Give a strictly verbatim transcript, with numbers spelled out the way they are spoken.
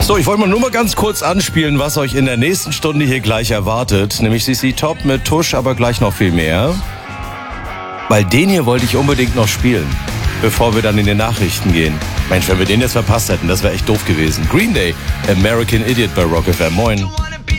So, ich wollte mal nur mal ganz kurz anspielen, was euch in der nächsten Stunde hier gleich erwartet. Nämlich C C Top mit Tusch, aber gleich noch viel mehr. Weil den hier wollte ich unbedingt noch spielen, bevor wir dann in die Nachrichten gehen. Mensch, wenn wir den jetzt verpasst hätten, das wäre echt doof gewesen. Green Day, American Idiot bei Rock F M. Moin.